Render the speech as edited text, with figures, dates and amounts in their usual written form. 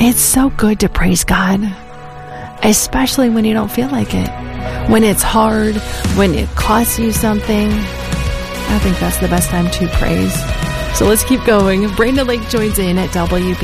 It's so good to praise God, especially when you don't feel like it. When it's hard, when it costs you something. I think that's the best time to praise. So let's keep going. Brenda Lake joins in at WB.